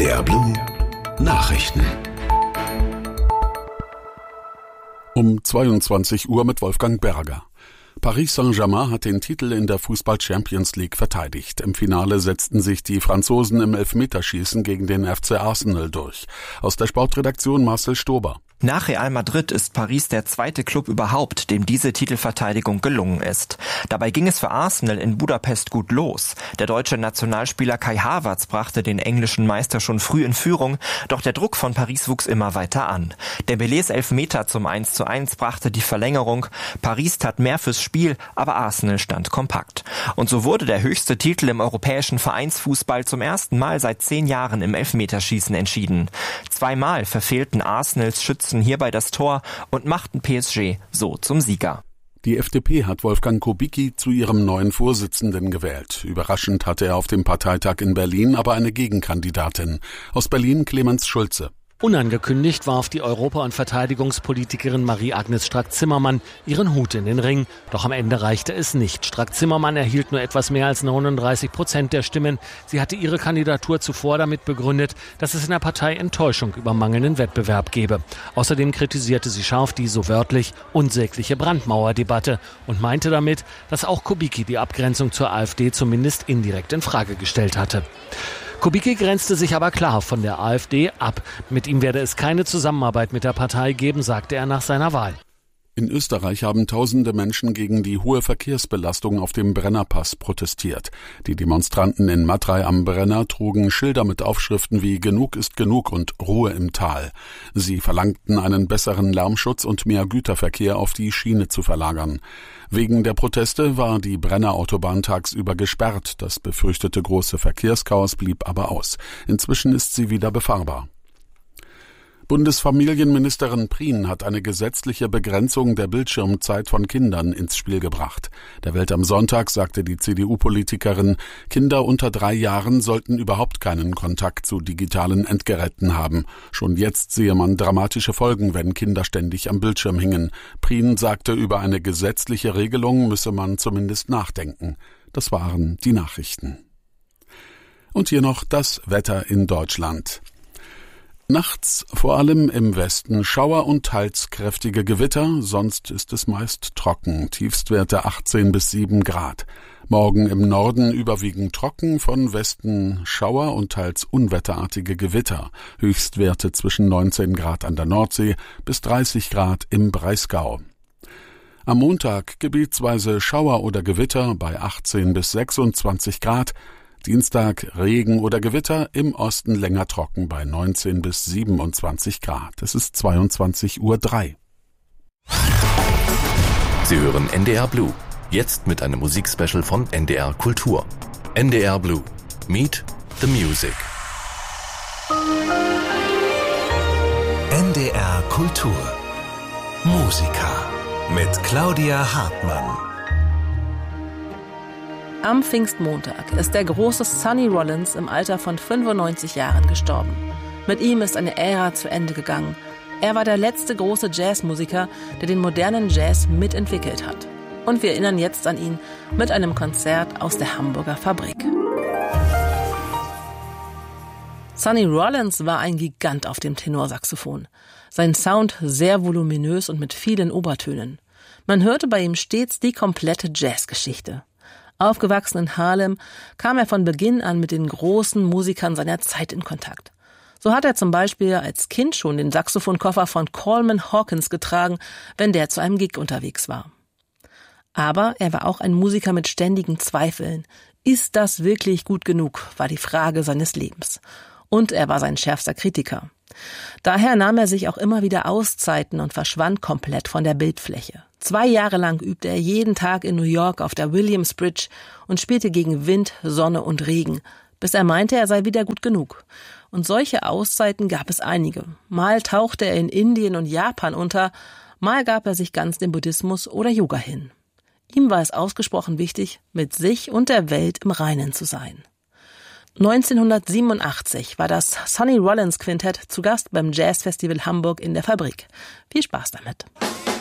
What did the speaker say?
NDR Blue Nachrichten. Um 22 Uhr mit Wolfgang Berger. Paris Saint-Germain hat den Titel in der Fußball-Champions League verteidigt. Im Finale setzten sich die Franzosen im Elfmeterschießen gegen den FC Arsenal durch. Aus der Sportredaktion Marcel Stober. Nach Real Madrid ist Paris der zweite Club überhaupt, dem diese Titelverteidigung gelungen ist. Dabei ging es für Arsenal in Budapest gut los. Der deutsche Nationalspieler Kai Havertz brachte den englischen Meister schon früh in Führung, doch der Druck von Paris wuchs immer weiter an. Dembélés Elfmeter zum 1:1 brachte die Verlängerung. Paris tat mehr fürs Spiel, aber Arsenal stand kompakt. Und so wurde der höchste Titel im europäischen Vereinsfußball zum ersten Mal seit 10 Jahren im Elfmeterschießen entschieden. 2-mal verfehlten Arsenals Schützen hierbei das Tor und machten PSG so zum Sieger. Die FDP hat Wolfgang Kubicki zu ihrem neuen Vorsitzenden gewählt. Überraschend hatte er auf dem Parteitag in Berlin aber eine Gegenkandidatin. Aus Berlin Clemens Schulze. Unangekündigt warf die Europa- und Verteidigungspolitikerin Marie-Agnes Strack-Zimmermann ihren Hut in den Ring. Doch am Ende reichte es nicht. Strack-Zimmermann erhielt nur etwas mehr als 39% der Stimmen. Sie hatte ihre Kandidatur zuvor damit begründet, dass es in der Partei Enttäuschung über mangelnden Wettbewerb gebe. Außerdem kritisierte sie scharf die, so wörtlich, unsägliche Brandmauerdebatte und meinte damit, dass auch Kubicki die Abgrenzung zur AfD zumindest indirekt in Frage gestellt hatte. Kubicki grenzte sich aber klar von der AfD ab. Mit ihm werde es keine Zusammenarbeit mit der Partei geben, sagte er nach seiner Wahl. In Österreich haben tausende Menschen gegen die hohe Verkehrsbelastung auf dem Brennerpass protestiert. Die Demonstranten in Matrei am Brenner trugen Schilder mit Aufschriften wie »Genug ist genug« und »Ruhe im Tal«. Sie verlangten einen besseren Lärmschutz und mehr Güterverkehr auf die Schiene zu verlagern. Wegen der Proteste war die Brennerautobahn tagsüber gesperrt. Das befürchtete große Verkehrschaos blieb aber aus. Inzwischen ist sie wieder befahrbar. Bundesfamilienministerin Prien hat eine gesetzliche Begrenzung der Bildschirmzeit von Kindern ins Spiel gebracht. Der Welt am Sonntag sagte die CDU-Politikerin, Kinder unter 3 Jahren sollten überhaupt keinen Kontakt zu digitalen Endgeräten haben. Schon jetzt sehe man dramatische Folgen, wenn Kinder ständig am Bildschirm hingen. Prien sagte, über eine gesetzliche Regelung müsse man zumindest nachdenken. Das waren die Nachrichten. Und hier noch das Wetter in Deutschland. Nachts vor allem im Westen Schauer und teils kräftige Gewitter, sonst ist es meist trocken, Tiefstwerte 18 bis 7 Grad. Morgen im Norden überwiegend trocken, von Westen Schauer und teils unwetterartige Gewitter, Höchstwerte zwischen 19 Grad an der Nordsee bis 30 Grad im Breisgau. Am Montag gebietsweise Schauer oder Gewitter bei 18 bis 26 Grad, Dienstag Regen oder Gewitter, im Osten länger trocken bei 19 bis 27 Grad. Es ist 22:03 Uhr. Sie hören NDR Blue. Jetzt mit einem Musikspecial von NDR Kultur. NDR Blue. Meet the Music. NDR Kultur. Musiker mit Claudia Hartmann. Am Pfingstmontag ist der große Sonny Rollins im Alter von 95 Jahren gestorben. Mit ihm ist eine Ära zu Ende gegangen. Er war der letzte große Jazzmusiker, der den modernen Jazz mitentwickelt hat. Und wir erinnern jetzt an ihn mit einem Konzert aus der Hamburger Fabrik. Sonny Rollins war ein Gigant auf dem Tenorsaxophon. Sein Sound sehr voluminös und mit vielen Obertönen. Man hörte bei ihm stets die komplette Jazzgeschichte. Aufgewachsen in Harlem, kam er von Beginn an mit den großen Musikern seiner Zeit in Kontakt. So hat er zum Beispiel als Kind schon den Saxophonkoffer von Coleman Hawkins getragen, wenn der zu einem Gig unterwegs war. Aber er war auch ein Musiker mit ständigen Zweifeln. Ist das wirklich gut genug, war die Frage seines Lebens. Und er war sein schärfster Kritiker. Daher nahm er sich auch immer wieder Auszeiten und verschwand komplett von der Bildfläche. 2 Jahre lang übte er jeden Tag in New York auf der Williamsbridge und spielte gegen Wind, Sonne und Regen, bis er meinte, er sei wieder gut genug. Und solche Auszeiten gab es einige. Mal tauchte er in Indien und Japan unter, mal gab er sich ganz dem Buddhismus oder Yoga hin. Ihm war es ausgesprochen wichtig, mit sich und der Welt im Reinen zu sein. 1987 war das Sonny Rollins Quintett zu Gast beim Jazzfestival Hamburg in der Fabrik. Viel Spaß damit.